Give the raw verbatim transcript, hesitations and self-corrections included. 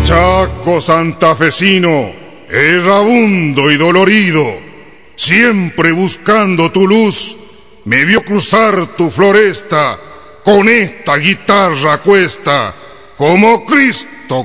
Chaco santafesino, errabundo y dolorido, siempre buscando tu luz, me vio cruzar tu floresta con esta guitarra a cuesta, como Cristo